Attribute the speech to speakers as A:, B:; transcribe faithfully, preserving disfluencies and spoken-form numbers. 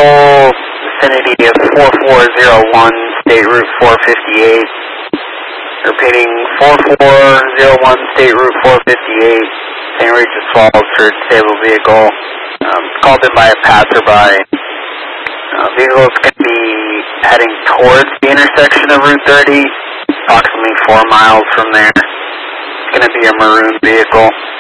A: vehicle, vicinity of four four zero one, State Route four fifty-eight. Repeating, four four zero one, State Route four fifty-eight, Saint Regis Falls for disabled vehicle. Um, called in by a passerby. Uh, vehicle is going to be heading towards the intersection of Route thirty, approximately four miles from there. It's going to be a maroon vehicle.